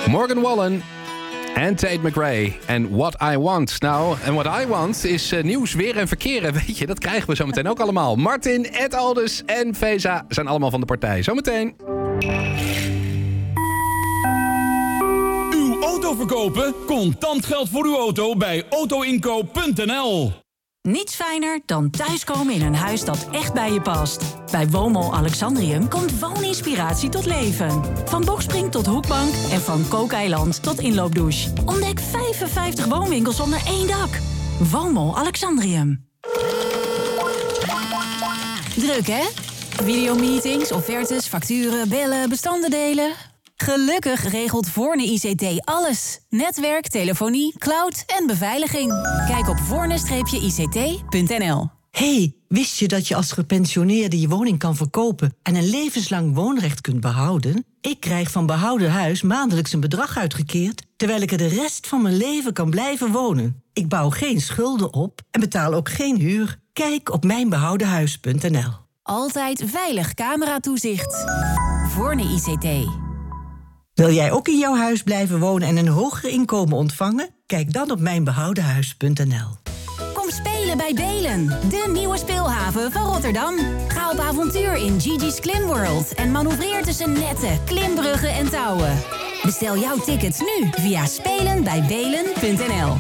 Morgan Wallen en Tate McRae. En What I Want. Nou, en What I Want is nieuws, weer en verkeer. Weet je, dat krijgen we zo meteen ook allemaal. Martin, Ed Aldus en Vesa zijn allemaal van de partij. Zometeen. Uw auto verkopen? Contant geld voor uw auto bij autoinkoop.nl. Niets fijner dan thuiskomen in een huis dat echt bij je past. Bij Woonmol Alexandrium komt wooninspiratie tot leven. Van bokspring tot hoekbank en van kookeiland tot inloopdouche. Ontdek 55 woonwinkels onder één dak. Woonmol Alexandrium. Druk, hè? Videomeetings, offertes, facturen, bellen, bestanden delen. Gelukkig regelt Voorne ICT alles. Netwerk, telefonie, cloud en beveiliging. Kijk op voorne-ict.nl. Hey, wist je dat je als gepensioneerde je woning kan verkopen en een levenslang woonrecht kunt behouden? Ik krijg van behouden huis maandelijks een bedrag uitgekeerd, terwijl ik er de rest van mijn leven kan blijven wonen. Ik bouw geen schulden op en betaal ook geen huur. Kijk op mijnbehoudenhuis.nl. Altijd veilig cameratoezicht. Voorne ICT. Wil jij ook in jouw huis blijven wonen en een hoger inkomen ontvangen? Kijk dan op mijnbehoudenhuis.nl. Kom spelen bij Belen, de nieuwe speelhaven van Rotterdam. Ga op avontuur in Gigi's Klimworld en manoeuvreer tussen netten, klimbruggen en touwen. Bestel jouw tickets nu via spelenbijbelen.nl.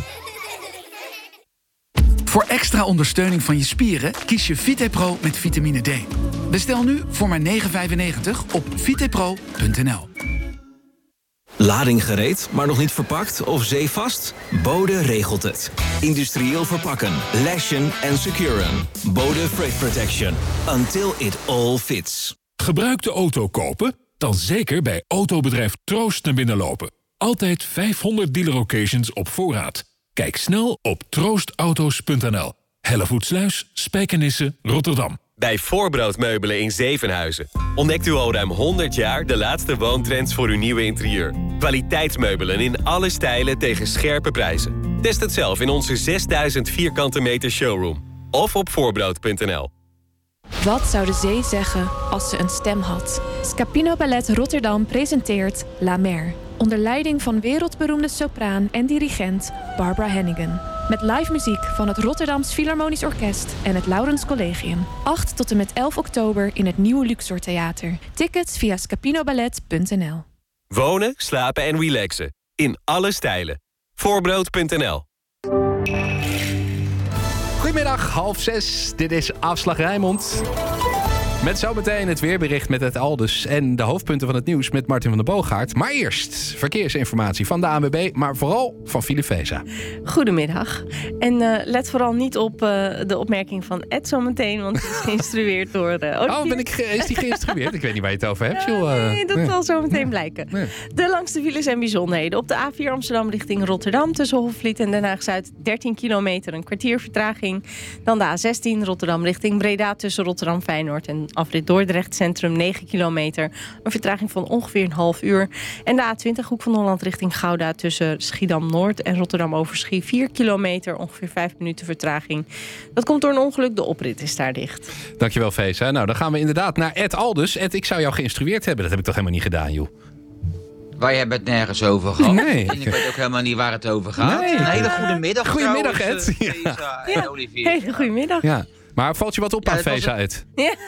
Voor extra ondersteuning van je spieren kies je VitePro met vitamine D. Bestel nu voor maar €9,95 op vitepro.nl. Lading gereed, maar nog niet verpakt of zeevast? Bode regelt het. Industrieel verpakken, lashen en securen. Bode Freight Protection. Until it all fits. Gebruikte auto kopen? Dan zeker bij autobedrijf Troost naar binnen lopen. Altijd 500 dealer-occasions op voorraad. Kijk snel op troostauto's.nl. Hellevoetsluis, Spijkenisse, Rotterdam. Bij Voorbroodmeubelen in Zevenhuizen ontdekt u al ruim 100 jaar de laatste woontrends voor uw nieuwe interieur. Kwaliteitsmeubelen in alle stijlen tegen scherpe prijzen. Test het zelf in onze 6000 vierkante meter showroom. Of op voorbrood.nl. Wat zou de zee zeggen als ze een stem had? Scapino Ballet Rotterdam presenteert La Mer. Onder leiding van wereldberoemde sopraan en dirigent Barbara Hennigan. Met live muziek van het Rotterdams Philharmonisch Orkest en het Laurens Collegium. 8 tot en met 11 oktober in het Nieuwe Luxor Theater. Tickets via scapinoballet.nl. Wonen, slapen en relaxen. In alle stijlen. Voorbrood.nl. Goedemiddag, 5:30. Dit is Afslag Rijnmond. Met zometeen het weerbericht met het Aldus en de hoofdpunten van het nieuws met Martin van der Boogaard. Maar eerst verkeersinformatie van de ANWB, maar vooral van Philip Vesa. Goedemiddag. En let vooral niet op de opmerking van Ed zometeen, want die is geïnstrueerd door... Is die geïnstrueerd? Ik weet niet waar je het over hebt, joh. Nee, dat zal zo meteen blijken. Nee. De langste files en bijzonderheden. Op de A4 Amsterdam richting Rotterdam tussen Hofvliet en Den Haag-Zuid 13 kilometer, een kwartier vertraging. Dan de A16 Rotterdam richting Breda tussen Rotterdam-Feyenoord en afrit Dordrecht Centrum 9 kilometer. Een vertraging van ongeveer een half uur. En de A20 Hoek van Holland richting Gouda tussen Schiedam-Noord en Rotterdam-Overschie 4 kilometer. Ongeveer 5 minuten vertraging. Dat komt door een ongeluk. De oprit is daar dicht. Dankjewel, Vesa. Nou, dan gaan we inderdaad naar Ed Aldus. Ed, ik zou jou geïnstrueerd hebben. Dat heb ik toch helemaal niet gedaan, joh. Wij hebben het nergens over gehad. Nee. En ik weet ook helemaal niet waar het over gaat. Nee. Een hele goede middag. Goedemiddag, Ed. Vesa en Olivier. Hele goedemiddag. Ja. Maar valt je wat op aan Vesa, Ed?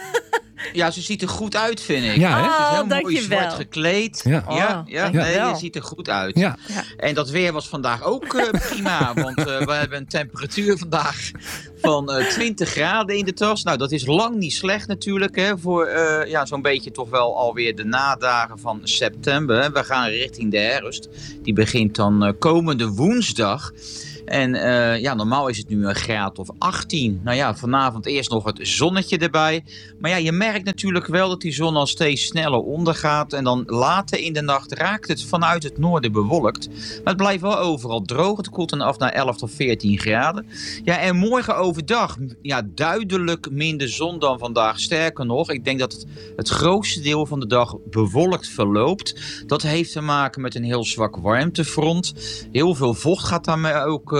Ja, ze ziet er goed uit, vind ik. Ja, hè? Ze is heel mooi dankjewel. zwart gekleed. Ja. Nee, je ziet er goed uit. Ja. En dat weer was vandaag ook prima. Want we hebben een temperatuur vandaag van 20 graden in de tas. Nou, dat is lang niet slecht natuurlijk. Hè, voor zo'n beetje toch wel alweer de nadagen van september. We gaan richting de herfst. Die begint dan komende woensdag. En normaal is het nu een graad of 18. Nou ja, vanavond eerst nog het zonnetje erbij. Maar ja, je merkt natuurlijk wel dat die zon al steeds sneller ondergaat. En dan later in de nacht raakt het vanuit het noorden bewolkt. Maar het blijft wel overal droog. Het koelt dan af naar 11 tot 14 graden. Ja, en morgen overdag, duidelijk minder zon dan vandaag. Sterker nog, ik denk dat het grootste deel van de dag bewolkt verloopt. Dat heeft te maken met een heel zwak warmtefront. Heel veel vocht gaat daarmee ook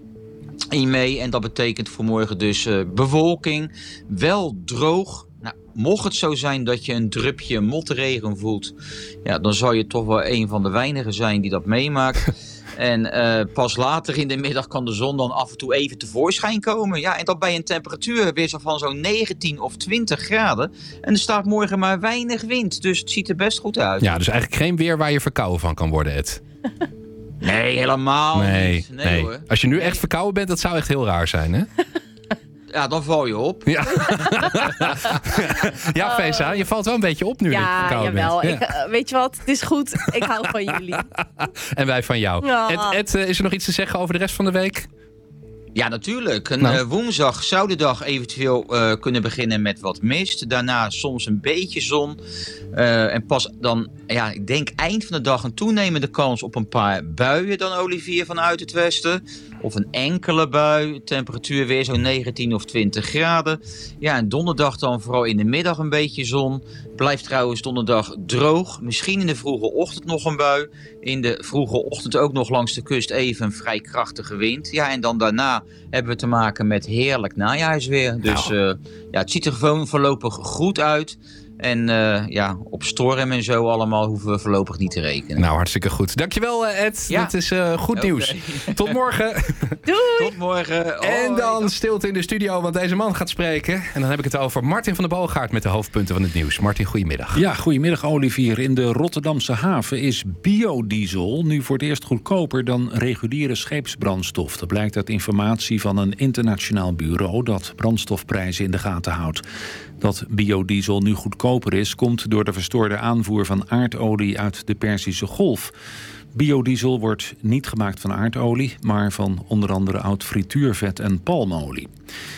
in mee. En dat betekent voor morgen dus bewolking. Wel droog. Nou, mocht het zo zijn dat je een drupje motregen voelt, ja, dan zal je toch wel een van de weinigen zijn die dat meemaakt. En pas later in de middag kan de zon dan af en toe even tevoorschijn komen. Ja, en dat bij een temperatuur weer zo van zo'n 19 of 20 graden. En er staat morgen maar weinig wind, dus het ziet er best goed uit. Ja, dus eigenlijk geen weer waar je verkouden van kan worden, Ed. Nee, helemaal niet. Nee. Hoor. Als je nu echt verkouden bent, dat zou echt heel raar zijn, hè? Ja, dan val je op. Ja, ja, Feza, je valt wel een beetje op nu je verkouden jawel. bent. Ja. Weet je wat, het is goed. Ik hou van jullie. En wij van jou. Ja. Ed, is er nog iets te zeggen over de rest van de week? Ja, natuurlijk. Woensdag zou de dag eventueel kunnen beginnen met wat mist. Daarna soms een beetje zon. En pas dan, ja, ik denk eind van de dag een toenemende kans op een paar buien dan, Olivier, vanuit het westen. Of een enkele bui. Temperatuur weer zo'n 19 of 20 graden. Ja, en donderdag dan vooral in de middag een beetje zon. Blijft trouwens donderdag droog. Misschien in de vroege ochtend nog een bui. In de vroege ochtend ook nog langs de kust even een vrij krachtige wind. Ja, en dan daarna hebben we te maken met heerlijk najaarsweer. Dus ja, het ziet er gewoon voorlopig goed uit. En ja, op storm en zo allemaal hoeven we voorlopig niet te rekenen. Nou, hartstikke goed. Dankjewel, Ed. Ja. Dat is goed nieuws. Tot morgen. Doei. Tot morgen. En dan stilte in de studio, want deze man gaat spreken. En dan heb ik het over Martin van der Boogaard met de hoofdpunten van het nieuws. Martin, goedemiddag. Ja, goedemiddag Olivier. In de Rotterdamse haven is biodiesel nu voor het eerst goedkoper dan reguliere scheepsbrandstof. Dat blijkt uit informatie van een internationaal bureau dat brandstofprijzen in de gaten houdt. Dat biodiesel nu goedkoper is, komt door de verstoorde aanvoer van aardolie uit de Perzische Golf. Biodiesel wordt niet gemaakt van aardolie, maar van onder andere oud frituurvet en palmolie.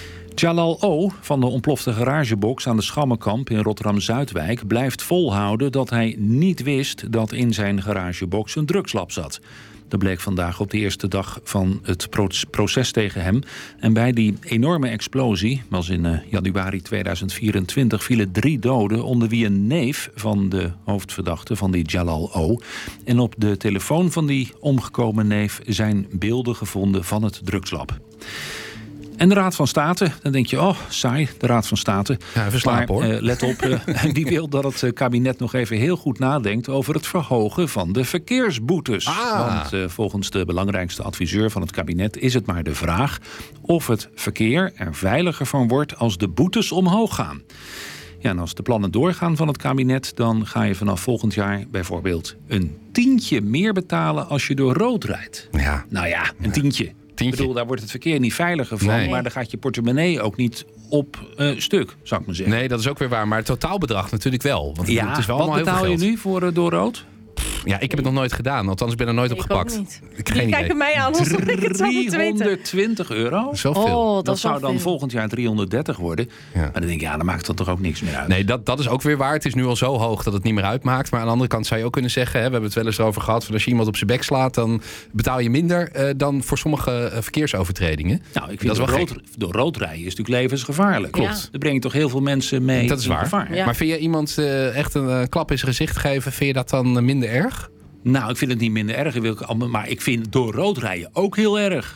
Jalal O. van de ontplofte garagebox aan de Schammenkamp in Rotterdam-Zuidwijk blijft volhouden dat hij niet wist dat in zijn garagebox een drugslab zat. Dat bleek vandaag op de eerste dag van het proces tegen hem. En bij die enorme explosie, was in januari 2024, vielen 3 doden, onder wie een neef van de hoofdverdachte van die Jalal O. En op de telefoon van die omgekomen neef zijn beelden gevonden van het drugslab. En de Raad van State, dan denk je, oh, saai, de Raad van State. Ja, even slapen, hoor. Let op, die wil dat het kabinet nog even heel goed nadenkt over het verhogen van de verkeersboetes. Want volgens de belangrijkste adviseur van het kabinet is het maar de vraag of het verkeer er veiliger van wordt als de boetes omhoog gaan. Ja, en als de plannen doorgaan van het kabinet, dan ga je vanaf volgend jaar bijvoorbeeld een tientje meer betalen als je door rood rijdt. Ja. Nou ja, een tientje. Ik bedoel, daar wordt het verkeer niet veiliger van, maar dan gaat je portemonnee ook niet op stuk, zou ik maar zeggen. Nee, dat is ook weer waar, maar het totaalbedrag natuurlijk wel. Want ja, het is wel wat betaal je nu voor door rood? Ja, ik heb het nog nooit gedaan. Althans, ik ben er nooit op gepakt. Ik geen idee. Kijken mij aan alsof ik het zou moeten weten. €320? Zoveel. Dat zou dan volgend jaar 330 worden. Ja. Maar dan denk ik, ja, dan maakt dat toch ook niks meer uit. Nee, dat is ook weer waar. Het is nu al zo hoog dat het niet meer uitmaakt. Maar aan de andere kant zou je ook kunnen zeggen, hè, we hebben het wel eens erover gehad, van als je iemand op zijn bek slaat, dan betaal je minder dan voor sommige verkeersovertredingen. Nou, ik vind door rood rijden is natuurlijk levensgevaarlijk. Klopt. Ja. Daar breng je toch heel veel mensen mee. Dat is waar. Gevaar. Ja. Maar vind je iemand echt een klap in zijn gezicht geven, vind je dat dan minder erg? Nou, ik vind het niet minder erg, maar ik vind door rood rijden ook heel erg.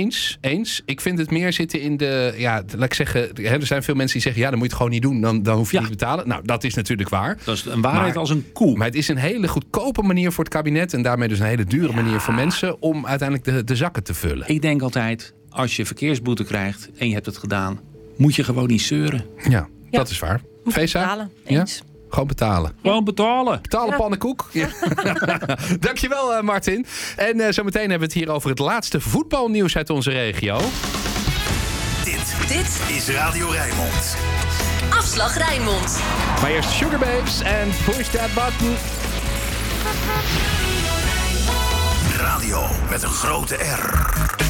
Eens. Ik vind het meer zitten in de, ja, laat ik zeggen, er zijn veel mensen die zeggen, ja, dan moet je het gewoon niet doen, dan hoef je niet te betalen. Nou, dat is natuurlijk waar. Dat is een waarheid als een koe. Maar het is een hele goedkope manier voor het kabinet en daarmee dus een hele dure manier voor mensen om uiteindelijk de zakken te vullen. Ik denk altijd, als je verkeersboete krijgt en je hebt het gedaan, moet je gewoon niet zeuren. Ja, dat is waar. Vesa? Ja? Gewoon betalen. Gewoon betalen. Betalen pannenkoek. Ja. Dankjewel, Martin. En zometeen hebben we het hier over het laatste voetbalnieuws uit onze regio. Dit is Radio Rijnmond. Afslag Rijnmond. Maar eerst Sugar Babes en Push That Button. Radio met een grote R.